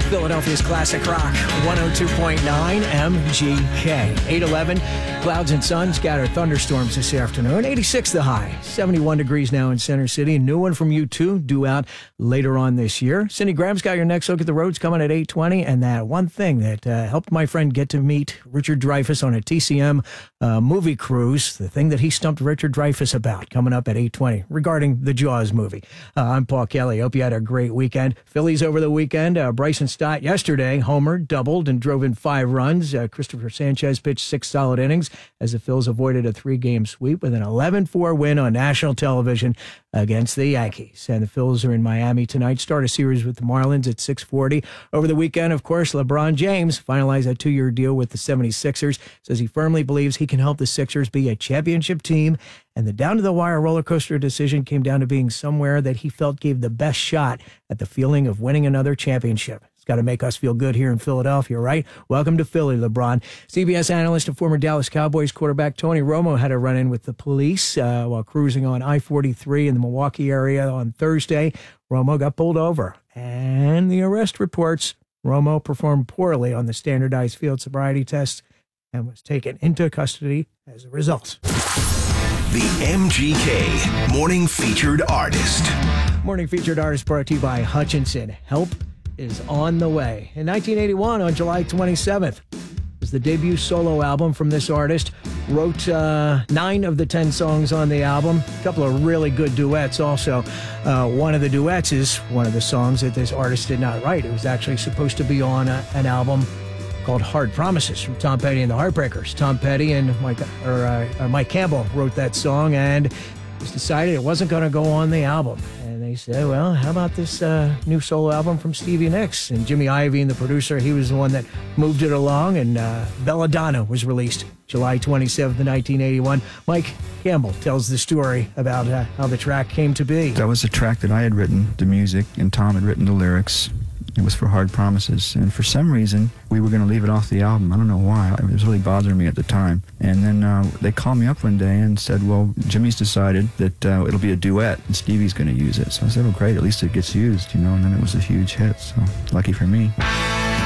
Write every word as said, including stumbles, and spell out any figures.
Philadelphia's Classic Rock, one oh two point nine M G K. eight eleven, clouds and sun, scattered thunderstorms this afternoon. eighty-six the high, seventy-one degrees now in Center City. A new one from U two due out later on this year. Cindy Graham's got your next look at the roads coming at eight twenty. And that one thing that uh, helped my friend get to meet Richard Dreyfuss on a T C M uh, movie cruise, the thing that he stumped Richard Dreyfuss about, coming up at eight twenty regarding the Jaws movie. Uh, I'm Paul Kelly. Hope you had a great weekend. Phillies over the weekend. Uh, Bryson Stott yesterday homered, doubled, and drove in five runs. Uh, Christopher Sanchez pitched six solid innings as the Phils avoided a three-game sweep with an eleven four win on national television against the Yankees. And the Phils are in Miami tonight. Start a series with the Marlins at six forty. Over the weekend, of course, LeBron James finalized a two-year deal with the seventy-sixers. Says he firmly believes he can help the Sixers be a championship team. And the down-to-the-wire roller coaster decision came down to being somewhere that he felt gave the best shot at the feeling of winning another championship. It's got to make us feel good here in Philadelphia, right? Welcome to Philly, LeBron. C B S analyst and former Dallas Cowboys quarterback Tony Romo had a run-in with the police uh, while cruising on I forty-three in the Milwaukee area on Thursday. Romo got pulled over, and the arrest reports Romo performed poorly on the standardized field sobriety test and was taken into custody as a result. The M G K Morning Featured Artist. Morning Featured Artist brought to you by Hutchinson. Help is on the way. In nineteen eighty-one, on July twenty-seventh, was the debut solo album from this artist. Wrote uh, nine of the ten songs on the album. A couple of really good duets also. Uh, one of the duets is one of the songs that this artist did not write. It was actually supposed to be on a, an album called Hard Promises from Tom Petty and the Heartbreakers. Tom Petty and Mike, or, uh, Mike Campbell wrote that song, and it was decided it wasn't going to go on the album. And they said, well, how about this uh, new solo album from Stevie Nicks? And Jimmy Iovine, the producer, he was the one that moved it along, and uh, Belladonna was released July twenty-seventh, nineteen eighty-one. Mike Campbell tells the story about uh, how the track came to be. That was a track that I had written, the music, and Tom had written the lyrics. It was for Hard Promises, and for some reason, we were going to leave it off the album. I don't know why. It was really bothering me at the time. And then uh, they called me up one day and said, well, Jimmy's decided that uh, it'll be a duet, and Stevie's going to use it. So I said, well, great, at least it gets used, you know, and then it was a huge hit, so lucky for me.